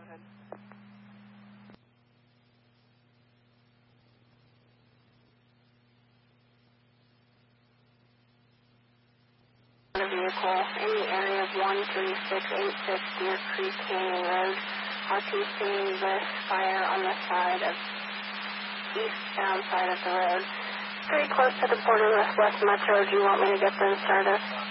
ahead. A vehicle in the area of 13686 Deer Creek Canyon Road. RP seeing this fire on the side of eastbound side of the road. Pretty close to the border with West Metro. Do you want me to get them started?